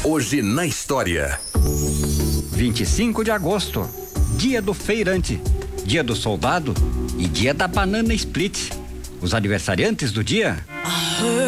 Hoje na história. 25 de agosto, dia do feirante, dia do soldado e dia da banana split. Os aniversariantes do dia: